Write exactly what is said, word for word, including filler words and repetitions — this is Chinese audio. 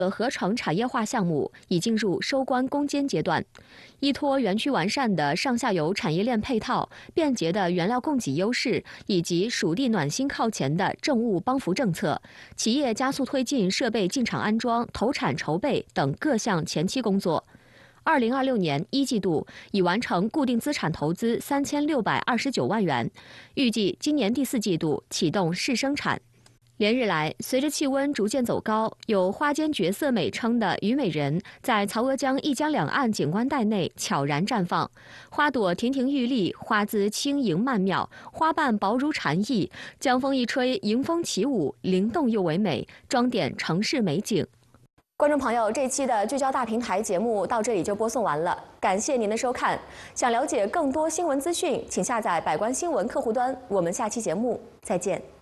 的合成产业化项目已进入收官攻坚阶段，依托园区完善的上下游产业链配套、便捷的原料供给优势以及属地暖心靠前的政务帮扶政策，企业加速推进设备进场安装、投产筹备等各项前期工作。二零二六年一季度已完成固定资产投资三千六百二十九万元，预计今年第四季度启动试生产。连日来，随着气温逐渐走高，有花间绝色美称的虞美人在曹娥江一江两岸景观带内悄然绽放，花朵亭亭玉立，花姿轻盈曼妙，花瓣薄如蝉翼，江风一吹，迎风起舞，灵动又唯美，装点城市美景。观众朋友，这期的聚焦大平台节目到这里就播送完了，感谢您的收看。想了解更多新闻资讯，请下载百官新闻客户端。我们下期节目再见。